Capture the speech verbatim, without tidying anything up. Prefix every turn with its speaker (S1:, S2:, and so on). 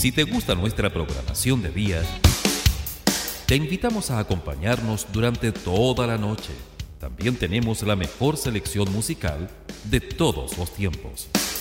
S1: Si te gusta nuestra programación de día, te invitamos a acompañarnos durante toda la noche. También tenemos la mejor selección musical de todos los tiempos.